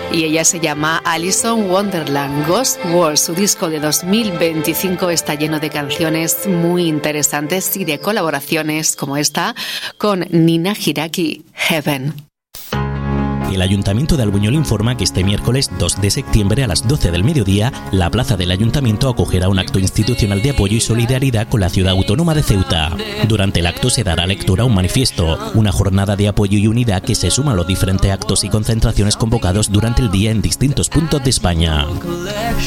y ella se llama Alison Wonderland. Ghost World, su disco de 2025, está lleno de canciones muy interesantes y de colaboraciones como esta con Nina Hiraki, Heaven. El Ayuntamiento de Albuñol informa que este miércoles 2 de septiembre a las 12 del mediodía, la plaza del Ayuntamiento acogerá un acto institucional de apoyo y solidaridad con la ciudad autónoma de Ceuta. Durante el acto se dará lectura a un manifiesto, una jornada de apoyo y unidad que se suma a los diferentes actos y concentraciones convocados durante el día en distintos puntos de España.